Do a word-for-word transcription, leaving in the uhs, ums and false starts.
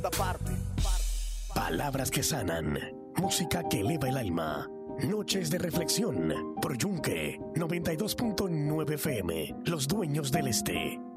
Palabras que sanan, música que eleva el alma. Noches de reflexión por Yunque noventa y dos punto nueve F M, los dueños del este.